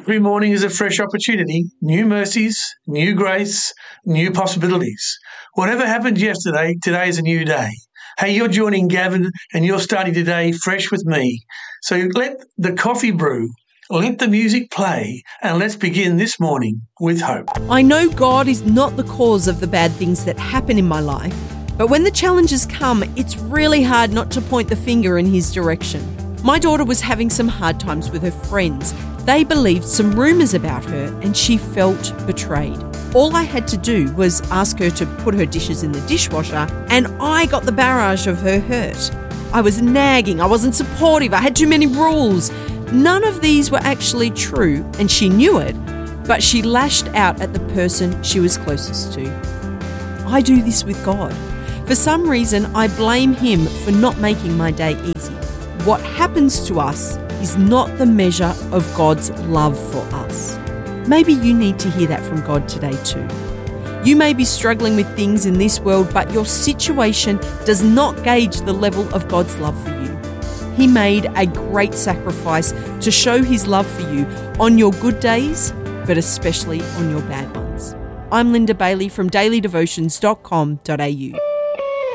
Every morning is a fresh opportunity, new mercies, new grace, new possibilities. Whatever happened yesterday, today is a new day. Hey, you're joining Gavin and you're starting today fresh with me. So let the coffee brew, let the music play, and let's begin this morning with hope. I know God is not the cause of the bad things that happen in my life, but when the challenges come, it's really hard not to point the finger in His direction. My daughter was having some hard times with her friends. They believed some rumours about her and she felt betrayed. All I had to do was ask her to put her dishes in the dishwasher and I got the barrage of her hurt. I was nagging, I wasn't supportive, I had too many rules. None of these were actually true and she knew it, but she lashed out at the person she was closest to. I do this with God. For some reason, I blame Him for not making my day easy. What happens to us is not the measure of God's love for us. Maybe you need to hear that from God today too. You may be struggling with things in this world, but your situation does not gauge the level of God's love for you. He made a great sacrifice to show His love for you on your good days, but especially on your bad ones. I'm Linda Bailey from dailydevotions.com.au.